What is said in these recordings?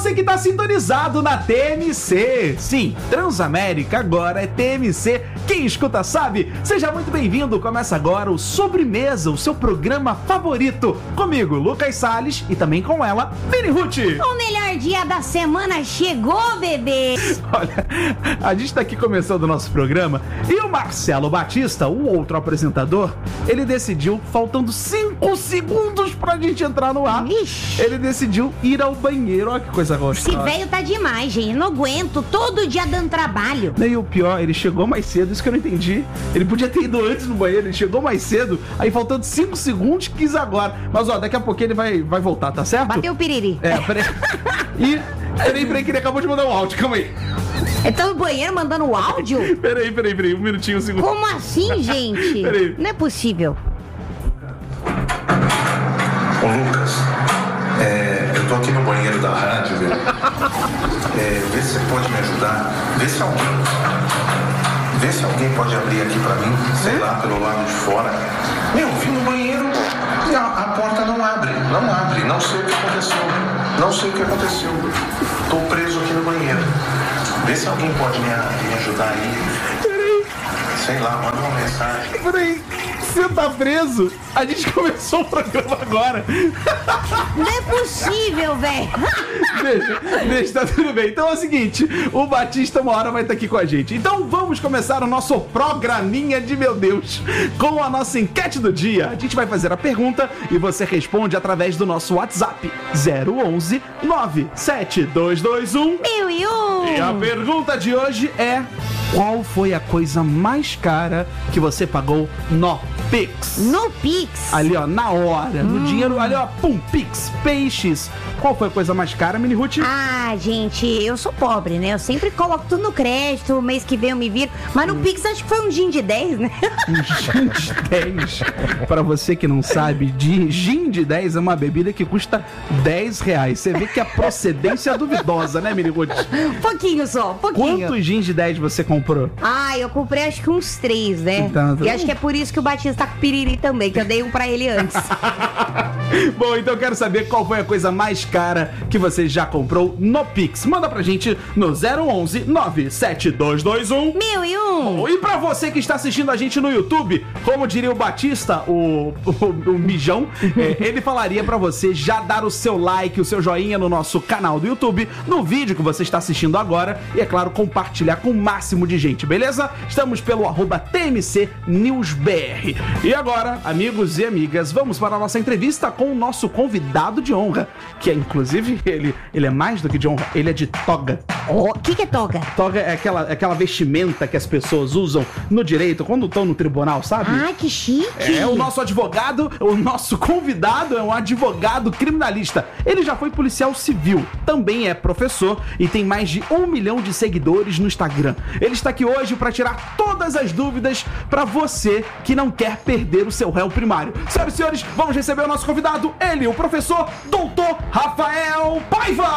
você que tá sintonizado na TMC. Sim, Transamérica agora é TMC. Quem escuta sabe. Seja muito bem-vindo. Começa agora o Sobremesa, o seu programa favorito. Comigo, Lucas Salles, e também com ela, Mini Ruth. O melhor dia da semana chegou, bebê. Olha, a gente tá aqui começando o nosso programa e o Marcelo Batista, o outro apresentador, ele decidiu, faltando 5 segundos pra gente entrar no ar, Ixi. ele decidiu ir ao banheiro. Olha que coisa gostosa. Esse velho tá demais, gente. Não aguento. Todo dia dando trabalho. E o pior, ele chegou mais cedo, isso que eu não entendi. Ele podia ter ido antes no banheiro, ele chegou mais cedo, aí faltando 5 segundos, quis agora. Mas ó, daqui a pouquinho ele vai voltar, tá certo? Bateu o piriri. Peraí. E, peraí, que ele acabou de mandar um áudio, calma aí. Ele tá no banheiro mandando o áudio? Peraí, um minutinho, um segundo. Como assim, gente? Peraí. Não é possível. Ô Lucas, eu tô aqui no banheiro da rádio, viu? Vê se você pode me ajudar. Vê se alguém pode abrir aqui pra mim, sei lá, pelo lado de fora. Meu, vim no banheiro e a porta não abre. Não sei o que aconteceu. Tô preso aqui no banheiro. Vê se alguém pode me ajudar aí. Peraí. Sei lá, manda uma mensagem. Peraí, você tá preso? A gente começou o programa agora. Não é possível, velho. Deixa, tá tudo bem. Então é o seguinte, o Batista uma hora vai estar aqui com a gente. Então vamos começar o nosso programinha de meu Deus, com a nossa enquete do dia. A gente vai fazer a pergunta e você responde através do nosso WhatsApp 011 97221 1001. E a pergunta de hoje é: qual foi a coisa mais cara que você pagou no Pix? No Pix. Ali, ó, na hora, no dinheiro, ali, ó, pum, Pix, peixes. Qual foi a coisa mais cara, Mini Ruth? Ah, gente, eu sou pobre, né? Eu sempre coloco tudo no crédito, o mês que vem eu me viro. Mas no Pix acho que foi um gin de 10, né? Um gin de 10. Pra você que não sabe, gin de 10 é uma bebida que custa R$10. Você vê que a procedência é duvidosa, né, Mini Ruth? Pouquinho só, pouquinho. Quantos gin de 10 você comprou? Ah, eu comprei acho que uns 3, né? Então, E acho que é por isso que o Batista tá com piriri também, que eu dei um pra ele antes. Bom, então eu quero saber qual foi a coisa mais cara que você já comprou no Pix. Manda pra gente no 011 97221 1001. E pra você que está assistindo a gente no YouTube, como diria o Batista, o mijão, ele falaria pra você já dar o seu like, o seu joinha no nosso canal do YouTube, no vídeo que você está assistindo agora, e é claro, compartilhar com o máximo de gente, beleza? Estamos pelo @TMC NewsBR. E agora, amigos e amigas, vamos para a nossa entrevista com o nosso convidado de honra, que é, inclusive, ele é mais do que de honra, ele é de toga. O que é toga? Toga é aquela vestimenta que as pessoas usam no direito quando estão no tribunal, sabe? Ah, que chique. É, o nosso advogado, o nosso convidado é um advogado criminalista. Ele já foi policial civil, também é professor e tem mais de 1 milhão de seguidores no Instagram. Ele está aqui hoje para tirar todas as dúvidas para você que não quer perder o seu réu primário. Senhoras e senhores, vamos receber o nosso convidado, ele, o professor Dr. Rafael Paiva!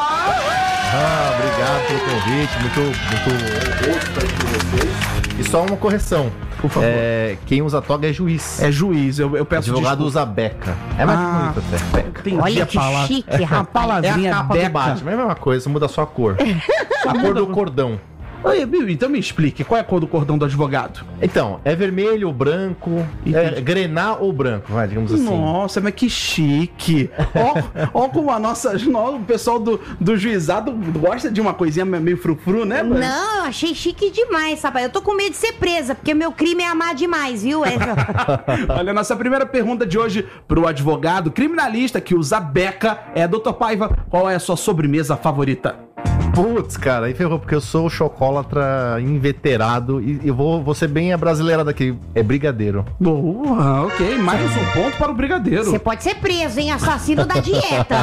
Obrigado pelo convite, muito honroso estar aqui com vocês. E só uma correção, por favor. Quem usa toga é juiz. É juiz, eu peço advogado desculpa. usa beca. É mais bonito até. Entendi. Olha A que palavra. chique, A rapaz. palavrinha É a capa beca. do Batman, é a mesma coisa, muda só a cor. A cor do cordão. Oi, Bill, então me explique, qual é a cor do cordão do advogado? Então, é vermelho ou branco, Entendi. grená ou branco, vai, digamos assim. Nossa, mas que chique. Ó como o pessoal do juizado gosta de uma coisinha meio frufru, né? mano? Não, eu achei chique demais, rapaz. Eu tô com medo de ser presa, porque meu crime é amar demais, viu? Olha, nossa primeira pergunta de hoje pro advogado criminalista que usa beca é: Dr. Paiva, qual é a sua sobremesa favorita? Putz, cara, aí ferrou, porque eu sou chocólatra inveterado e eu vou ser bem a brasileira daqui, é brigadeiro. Boa, ok, mais um ponto para o brigadeiro. Você pode ser preso, hein? Assassino da dieta.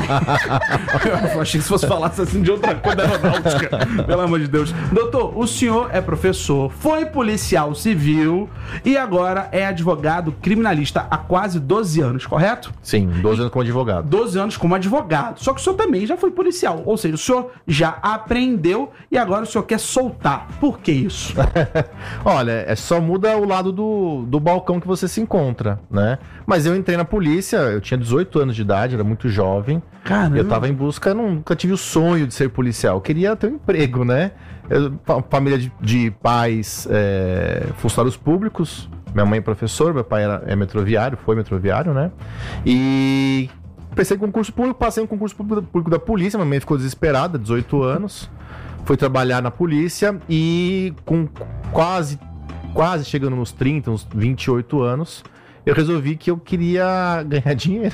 Eu achei que se fosse falar assim de outra coisa da aeronáutica. Pelo amor de Deus. Doutor, o senhor é professor, foi policial civil e agora é advogado criminalista há quase 12 anos, correto? Sim, 12 anos como advogado. 12 anos como advogado. Só que o senhor também já foi policial. Ou seja, o senhor já apreendeu e agora o senhor quer soltar. Por que isso? Olha, só muda o lado do balcão que você se encontra, né? Mas eu entrei na polícia, eu tinha 18 anos de idade, era muito jovem. Caramba. Eu tava em busca, nunca tive o sonho de ser policial. Eu queria ter um emprego, né? Família de pais funcionários públicos. Minha mãe é professora, meu pai foi metroviário, né? E prestei concurso público, passei no concurso público da polícia. Minha mãe ficou desesperada, 18 anos. Fui trabalhar na polícia e com quase chegando nos 30, uns 28 anos, eu resolvi que eu queria ganhar dinheiro.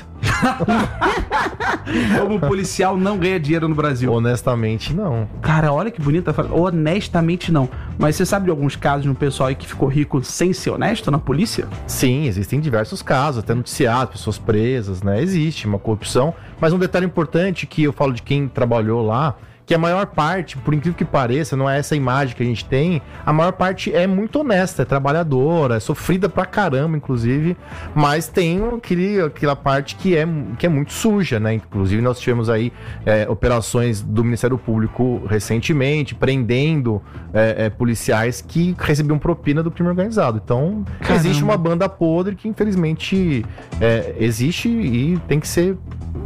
Como policial não ganha dinheiro no Brasil. Honestamente, não. Cara, olha que bonita frase. Honestamente, não. Mas você sabe de alguns casos de um pessoal aí que ficou rico sem ser honesto na polícia? Sim, existem diversos casos, até noticiados, pessoas presas, né? Existe uma corrupção. Mas um detalhe importante que eu falo de quem trabalhou lá, que a maior parte, por incrível que pareça, não é essa imagem que a gente tem, a maior parte é muito honesta, é trabalhadora, é sofrida pra caramba, inclusive, mas tem aquela parte que é muito suja, né? Inclusive nós tivemos aí operações do Ministério Público recentemente, prendendo policiais que recebiam propina do crime organizado. Então, existe uma banda podre que infelizmente existe e tem que ser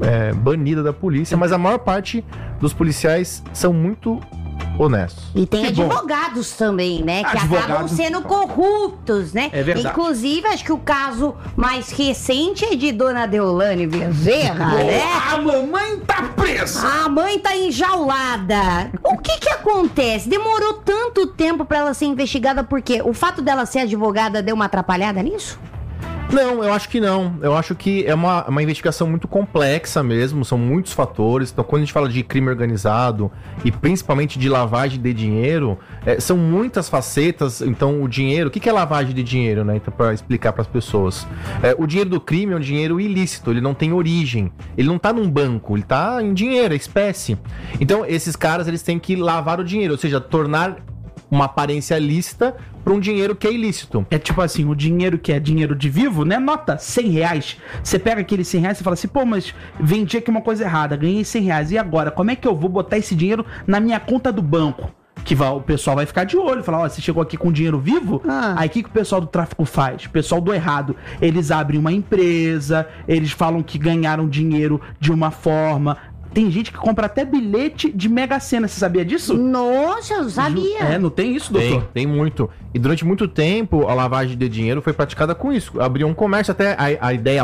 banida da polícia, mas a maior parte dos policiais são muito honestos. E tem advogados também, né? Que acabam sendo corruptos, né? É verdade. Inclusive, acho que o caso mais recente é de Dona Deolane Bezerra, né? A mamãe tá presa! A mãe tá enjaulada. O que acontece? Demorou tanto tempo pra ela ser investigada, por quê? O fato dela ser advogada deu uma atrapalhada nisso? Não, eu acho que não. Eu acho que é uma investigação muito complexa mesmo, são muitos fatores. Então, quando a gente fala de crime organizado e principalmente de lavagem de dinheiro, são muitas facetas. Então, o dinheiro... O que é lavagem de dinheiro, né? Então, para explicar para as pessoas. O dinheiro do crime é um dinheiro ilícito, ele não tem origem. Ele não tá num banco, ele tá em dinheiro, é espécie. Então, esses caras, eles têm que lavar o dinheiro, ou seja, tornar uma aparência lícita para um dinheiro que é ilícito. É tipo assim, o dinheiro que é dinheiro de vivo, né? Nota, R$100. Você pega aquele R$100 e fala assim, pô, mas vendi aqui uma coisa errada, ganhei R$100. E agora, como é que eu vou botar esse dinheiro na minha conta do banco? Que o pessoal vai ficar de olho, falar, ó, você chegou aqui com dinheiro vivo? Aí o que o pessoal do tráfico faz? O pessoal do errado, eles abrem uma empresa, eles falam que ganharam dinheiro de uma forma... Tem gente que compra até bilhete de Mega Sena, você sabia disso? Nossa, eu não sabia. Não tem isso, doutor? Tem muito. E durante muito tempo, a lavagem de dinheiro foi praticada com isso. Abriu um comércio, até a ideia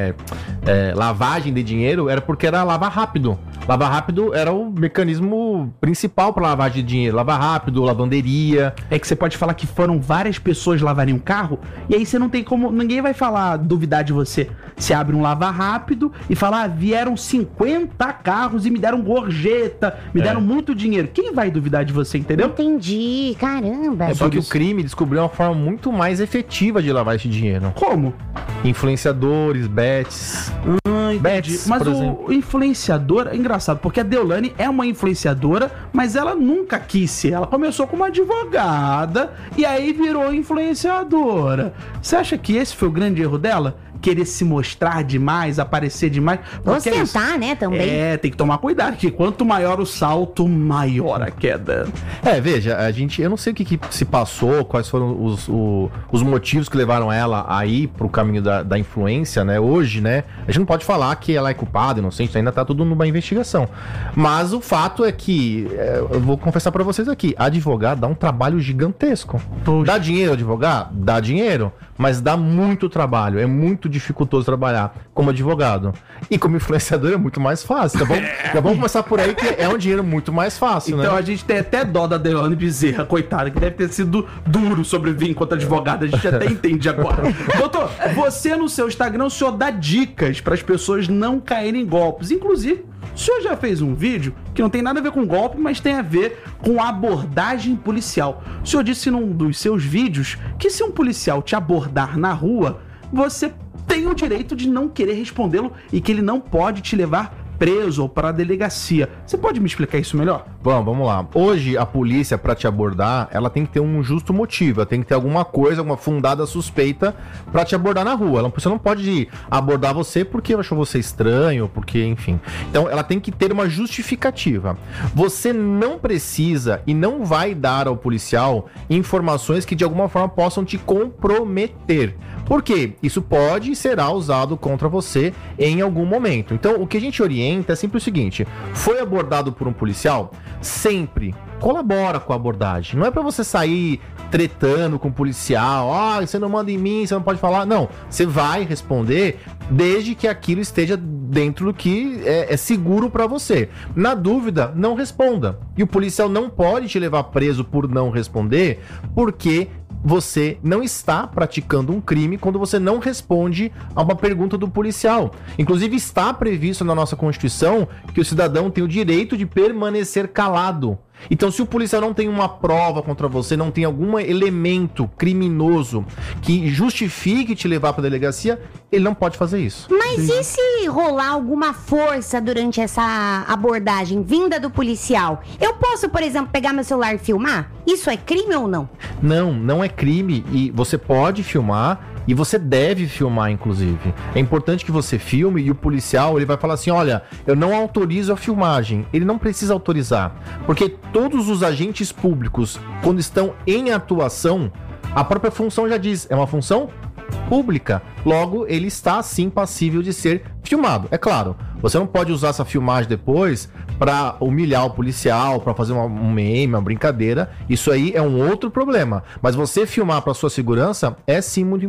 lavagem de dinheiro era porque era lavar rápido. Lavar rápido era o mecanismo principal para lavagem de dinheiro. Lavar rápido, lavanderia. É que você pode falar que foram várias pessoas lavarem um carro, e aí você não tem como... Ninguém vai duvidar de você. Você abre um lavar rápido e fala, vieram 50 carros e me deram gorjeta, me deram muito dinheiro. Quem vai duvidar de você, entendeu? Entendi, caramba. Só que o crime descobriu uma forma muito mais efetiva de lavar esse dinheiro. Como? Influenciadores, bets. Bets, mas o influenciador é engraçado, porque a Deolane é uma influenciadora, mas ela nunca quis ser. Ela começou como advogada e aí virou influenciadora. Você acha que esse foi o grande erro dela? Querer se mostrar demais, aparecer demais. Ostentar, né, também. Tem que tomar cuidado, que quanto maior o salto, maior a queda. Veja, eu não sei o que se passou, quais foram os motivos que levaram ela a ir pro caminho da influência, né? Hoje, né, a gente não pode falar que ela é culpada, inocente, ainda tá tudo numa investigação. Mas o fato é que, eu vou confessar pra vocês aqui, advogar dá um trabalho gigantesco. Poxa. Dá dinheiro advogar? Dá dinheiro, mas dá muito trabalho, é muito dificultoso trabalhar como advogado. E como influenciador é muito mais fácil, tá bom? Já vamos começar por aí, que é um dinheiro muito mais fácil, então, né? A gente tem até dó da Deolane Bezerra, coitada, que deve ter sido duro sobreviver enquanto advogada, a gente até entende agora. Doutor, você no seu Instagram, o senhor dá dicas para as pessoas não caírem em golpes. Inclusive, o senhor já fez um vídeo que não tem nada a ver com golpe, mas tem a ver com abordagem policial. O senhor disse num dos seus vídeos que se um policial te abordar na rua, você tem o direito de não querer respondê-lo e que ele não pode te levar preso ou para a delegacia. Você pode me explicar isso melhor? Vamos lá. Hoje, a polícia, pra te abordar, ela tem que ter um justo motivo, ela tem que ter alguma coisa, alguma fundada suspeita pra te abordar na rua. Você não pode abordar você porque achou você estranho, porque, enfim. Então, ela tem que ter uma justificativa. Você não precisa e não vai dar ao policial informações que, de alguma forma, possam te comprometer. Por quê? Isso pode e será usado contra você em algum momento. Então, o que a gente orienta é sempre o seguinte: foi abordado por um policial, sempre colabora com a abordagem. Não é pra você sair tretando com o policial, você não manda em mim, você não pode falar. Não, você vai responder desde que aquilo esteja dentro do que é seguro pra você. Na dúvida, não responda. E o policial não pode te levar preso por não responder, porque você não está praticando um crime quando você não responde a uma pergunta do policial. Inclusive, está previsto na nossa Constituição que o cidadão tem o direito de permanecer calado. Então, se o policial não tem uma prova contra você, não tem algum elemento criminoso que justifique te levar para a delegacia, ele não pode fazer isso. Mas e se rolar alguma força durante essa abordagem vinda do policial? Eu posso, por exemplo, pegar meu celular e filmar? Isso é crime ou não? Não, não é crime, e você pode filmar. E você deve filmar, inclusive. É importante que você filme e o policial ele vai falar assim: olha, eu não autorizo a filmagem. Ele não precisa autorizar. Porque todos os agentes públicos, quando estão em atuação, a própria função já diz, é uma função pública. Logo, ele está, sim, passível de ser filmado. É claro, você não pode usar essa filmagem depois para humilhar o policial, para fazer um meme, uma brincadeira. Isso aí é um outro problema. Mas você filmar para sua segurança é, sim, muito